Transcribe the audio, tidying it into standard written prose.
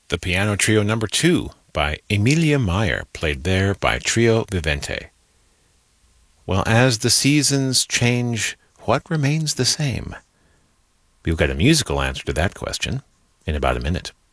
The Piano Trio Number 2 by Emilia Meyer, played there by Trio Vivente. Well, as the seasons change, what remains the same? We'll get a musical answer to that question in about a minute.